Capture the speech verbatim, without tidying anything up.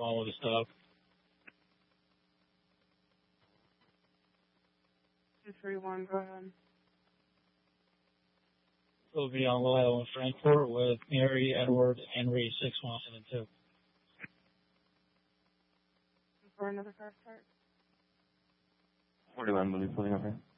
wrong with the stop. two three one, go ahead. It'll be on Loyal in Frankfurt with Mary, Edward, Henry, six one seven two. For another car start? forty-one will be pulling over.